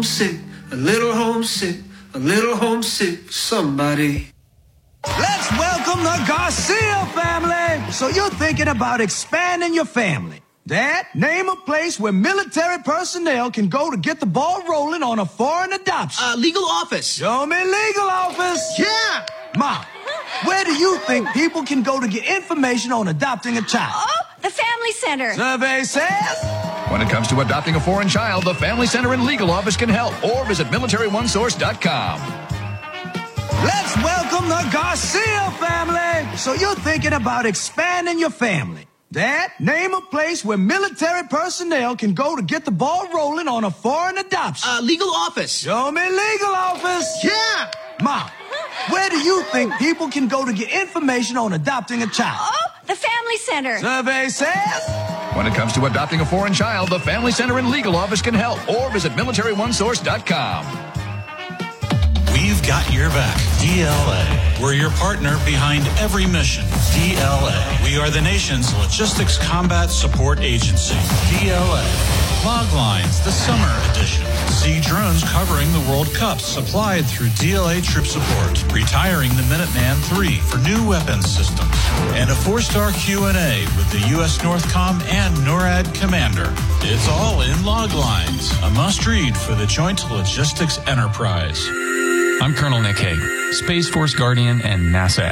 homesick, a little homesick, a little homesick for somebody. Let's welcome the Garcia family. So you're thinking about expanding your family. Dad, name a place where military personnel can go to get the ball rolling on a foreign adoption. Legal office. Show me legal office. Yeah. Mom, where do you think people can go to get information on adopting a child? Oh, the Family Center. Survey says... When it comes to adopting a foreign child, the Family Center and Legal Office can help. Or visit MilitaryOneSource.com. Let's welcome the Garcia family. So you're thinking about expanding your family. Dad, name a place where military personnel can go to get the ball rolling on a foreign adoption. Legal office. Show me legal office. Yeah. Mom, where do you think people can go to get information on adopting a child? Oh, the Family Center. Survey says... When it comes to adopting a foreign child, the Family Center and Legal Office can help. Or visit MilitaryOneSource.com. We've got your back. DLA. We're your partner behind every mission. DLA. We are the nation's logistics combat support agency. DLA. Loglines, the summer edition. See drones covering the World Cup supplied through DLA Troop Support. Retiring the Minuteman III for new weapons systems. And a 4-star Q&A with the U.S. Northcom and NORAD commander. It's all in Loglines. A must-read for the Joint Logistics Enterprise. I'm Colonel Nick Hague, Space Force Guardian and NASA